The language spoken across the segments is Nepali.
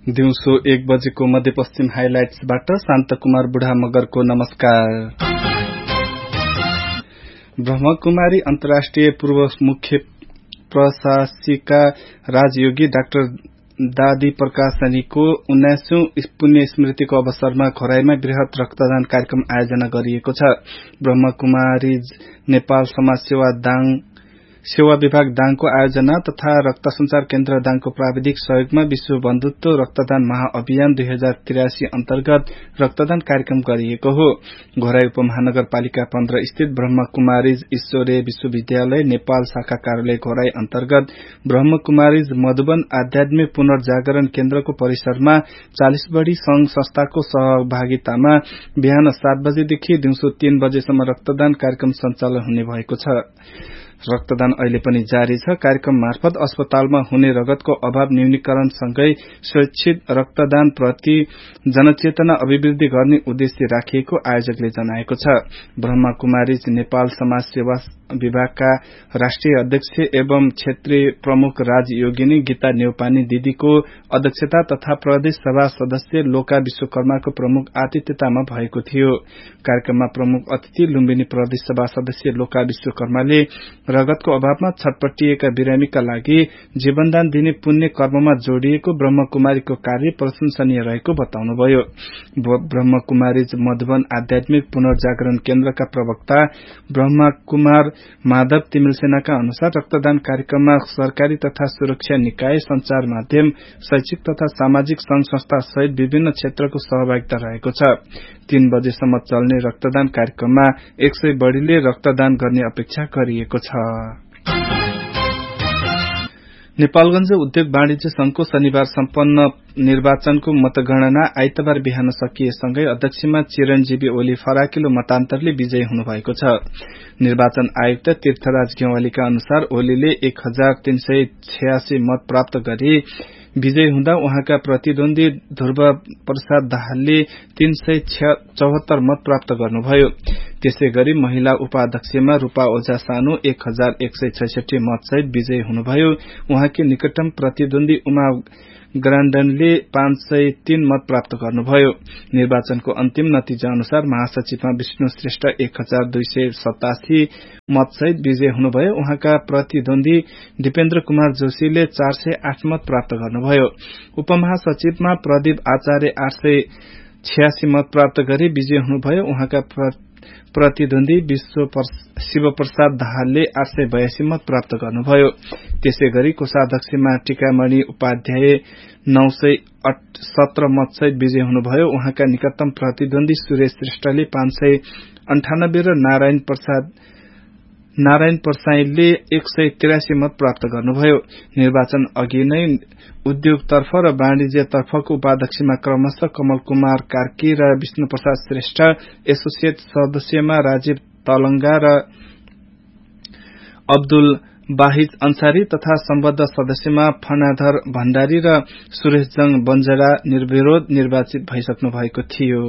दिउँसो 1 बजेको मध्यपश्चिम हाइलाइट्सबाट शान्तकुमार बुढा मगरको नमस्कार। ब्रह्मकुमारी अन्तर्राष्ट्रिय पूर्व मुख्य प्रशासिका राजयोगी डाक्टर दादी प्रकाशनीको 19औं पुण्य स्मृतिको अवसरमा खोराईमा वृहत रक्तदान कार्यक्रम आयोजना गरिएको छ। ब्रह्मकुमारी नेपाल समाज सेवा विभाग दाङको आयोजना तथा रक्त संचार केन्द्र दाङको प्राविधिक सहयोगमा विश्व बन्धुत्व रक्तदान महाअभियान 2083 अन्तर्गत रक्तदान कार्यक्रम गरिएको हो। घोराई उपमहानगरपालिका 15 स्थित ब्रह्मकुमारीज ईश्वरीय विश्वविद्यालय नेपाल शाखा कार्यालय घोराई अन्तर्गत ब्रह्मकुमारीज मधुबन आध्यात्मिक पुनर्जागरण केन्द्रको परिसरमा 40 बढी संघ संस्थाको सहभागितामा बिहान 7 बजेदेखि दिउँसो 3 बजेसम्म रक्तदान कार्यक्रम सञ्चालन हुने भएको छ। रक्तदान अहिले पनि जारी छ। कार्यक्रम मार्फत अस्पतालमा हुने रगतको अभाव न्यूनीकरण सँगै सुरक्षित रक्तदान प्रति जनचेतना अभिवृद्धि गर्ने उद्देश्य राखिएको आयोजकले जनाएको छ। ब्रह्मकुमारीज नेपाल समाज सेवा विभागका राष्ट्रिय अध्यक्ष एवं क्षेत्रीय प्रमुख राजयोगिनी गीता नेउपानी दिदीको अध्यक्षता तथा प्रदेश सभा सदस्य लोका विश्वकर्माको प्रमुख आतिथ्यतामा भएको थियो। कार्यक्रममा प्रमुख अतिथि लुम्बिनी प्रदेश सभा सदस्य लोका विश्वकर्माले रगतको अभावमा छटपटिएका बिरामीका लागि जीवनदान दिने पुण्य कर्ममा जोडिएको ब्रह्मकुमारीको कार्य प्रशंसनीय रहेको बताउनुभयो। ब्रह्मकुमारीज मधुबन आध्यात्मिक पुनर्जागरण केन्द्रका प्रवक्ता ब्रह्मकुमार माधव तिमिलसेनाका अनुसार रक्तदान कार्यक्रममा सरकारी तथा सुरक्षा निकाय, संचार माध्यम, शैक्षिक तथा सामाजिक संघ संस्था सहित विभिन्न क्षेत्रको सहभागिता रहेको छ। 3 बजेसम्म चल्ने रक्तदान कार्यक्रममा 100 बढीले रक्तदान गर्ने अपेक्षा गरिएको छ। नेपालगञ्ज उद्योग वाणिज्य संघको शनिबार सम्पन्न निर्वाचनको मतगणना आइतबार बिहान सकिएसँगै अध्यक्षमा चिरञ्जीवी ओली फराकिलो मतान्तरले विजयी हुनुभएको छ। निर्वाचन आयुक्त तीर्थराज गेवालीका अनुसार ओलीले 1386 मत प्राप्त गरी विजयी हुँदा उहाँका प्रतिद्वन्दी ध्रुव प्रसाद दाहालले 374 मत प्राप्त गर्नुभयो। त्यसैगरी महिला उपाध्यक्षमा रूपा ओझा सानो 1166 मत सहित विजयी हुनुभयो। उहाँकी निकटतम प्रतिद्वन्दी उमा ग्राण्डनले 503 मत प्राप्त गर्नुभयो। निर्वाचनको अन्तिम नतिजा अनुसार महासचिवमा विष्णु श्रेष्ठ 1287 मत सहित विजयी हुनुभयो। उहाँका प्रतिद्वन्दी दिपेन्द्र कुमार जोशीले 408 मत प्राप्त गर्नुभयो। उपमहासचिवमा प्रदीप आचार्य 886 मत प्राप्त गरी विजयी हुनुभयो। उहाँका प्रतिद्वन्दी शिवप्रसाद दाहालले 882 मत प्राप्त गर्नुभयो। त्यसैगरी कोषाध्यक्षमा टीकामणि उपाध्याय 917 मत सहित विजयी हुनुभयो। उहाँका निकटतम प्रतिद्वन्दी सुरेश श्रेष्ठले 598 र नारायण प्रसाईले 183 मत प्राप्त गर्नुभयो। निर्वाचन अघि नै उद्योगतर्फ र वाणिज्यतर्फको उपाध्यक्षमा क्रमशः कमल कुमार कार्की र विष्णु प्रसाद श्रेष्ठ, एसोसिएट सदस्यमा राजीव तलंगा र अब्दुल बाहिज अन्सारी तथा सम्बद्ध सदस्यमा फनाधर भण्डारी र सुरेशजङ बन्जरा निर्विरोध निर्वाचित भइसक्नु भएको थियो।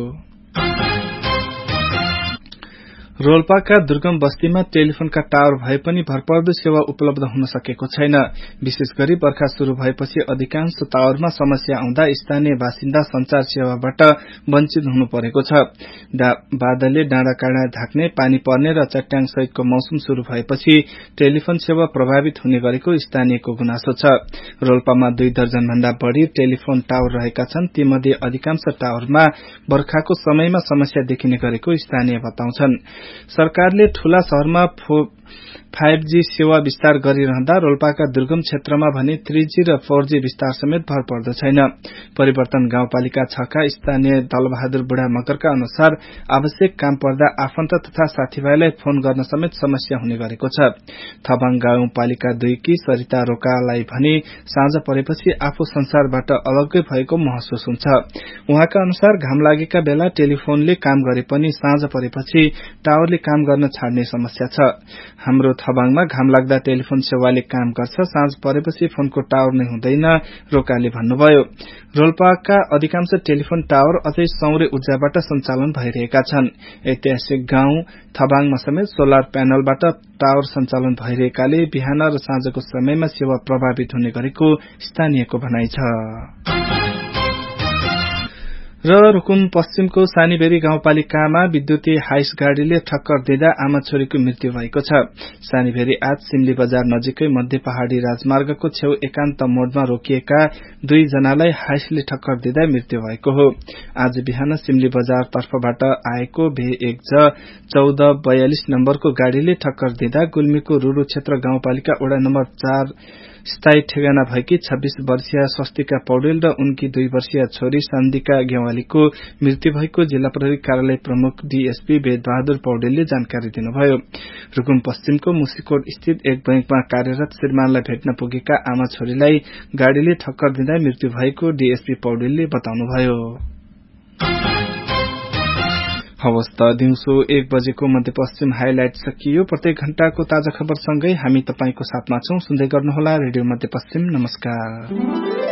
रोल्पाका दुर्गम बस्तीमा टेलिफोनका टावर भए पनि भरपर्दो सेवा उपलब्ध हुन सकेको छैन। विशेष गरी बर्खा शुरू भएपछि अधिकांश टावरमा समस्या आउँदा स्थानीय बासिन्दा संचार सेवाबाट वञ्चित हुनु परेको छ। बादलले डाँडाकाँडा ढाक्ने, पानी पर्ने र चट्याङ सहितको मौसम शुरू भएपछि टेलिफोन सेवा प्रभावित हुने गरेको स्थानीयको गुनासो छ। रोल्पामा 2 दर्जन भन्दा बढ़ी टेलिफोन टावर रहेका छन्। तीमध्ये अधिकांश टावरमा बर्खाको समयमा समस्या देखिने गरेको स्थानीय बताउँछन्। सरकारले ठूला शहरमा 5G सेवा विस्तार गरिरहँदा रोल्पाका दुर्गम क्षेत्रमा भने 3G र 4G विस्तार समेत भर पर्दो छैन। परिवर्तन गाउँपालिका 6 का स्थानीय दलबहादुर बुढा मगरका अनुसार आवश्यक काम पर्दा आफन्त तथा साथीभाइलाई फोन गर्न समेत समस्या हुने गरेको छ। थबाङ गाउँपालिका 2 की सरिता रोकालाई भने साँझ परेपछि आफू संसारबाट अलग्गै भएको महसुस हुन्छ। उहाँका अनुसार घाम लागेका बेला टेलिफोनले काम गरे पनि साँझ परेपछि टावरले काम गर्न छाड्ने समस्या छ। हाम्रो थबाङमा घाम लाग्दा टेलिफोन सेवाले काम गर्छ, साँझ परेपछि फोनको टावर नै हुँदैन, रोकाले भन्नुभयो। रोल्पाका अधिकांश टेलिफोन टावर अझै सौर्य ऊर्जाबाट सञ्चालन भइरहेका छन्। ऐतिहासिक गाउँ थबाङमा समेत सोलर प्यानलबाट टावर सञ्चालन भइरहेकाले बिहान र साँझको समयमा सेवा प्रभावित हुने गरेको स्थानीयको भनाइ छ। र रुकुम पश्चिमको सानीबेरी गाउँपालिकामा विद्युतीय हाइस गाड़ीले ठक्कर दिँदा आमा छोरीको मृत्यु भएको छ। सानीबेरी आज सिमली बजार नजिकै मध्य पहाड़ी राजमार्गको छेउ एकान्त मोडमा रोकिएका 2 जनालाई हाइसले ठक्कर दिँदा मृत्यु भएको हो। आज बिहान सिमली बजार तर्फबाट आएको V1J 1442 नम्बरको गाड़ीले ठक्कर दिँदा गुल्मीको रुरु क्षेत्र गाउँपालिका वडा नम्बर 4 स्थायी ठेगाना भएकी 26 वर्षीय स्वस्तिका पौडेल र उनकी 2 वर्षीय छोरी सन्दिका गेवालीको मृत्यु भएको जिल्ला प्रहरी कार्यालय प्रमुख डीएसपी वेदबहादुर पौडेलले जानकारी दिनुभयो। रुकुम पश्चिमको मुसीकोट स्थित एक बैंकमा कार्यरत श्रीमानलाई भेट्न पुगेका आमा छोरीलाई गाड़ीले ठक्कर दिँदा मृत्यु भएको डीएसपी पौडेलले बताउनुभयो। हवस् त दिउँसो 1 बजेको मध्यपश्चिम हाइलाइट सकियो। प्रत्येक घण्टाको ताजा खबर सँगै हामी तपाईंको साथमा छौं। सुन्दै गर्नुहोला रेडियो मध्यपश्चिम। नमस्कार।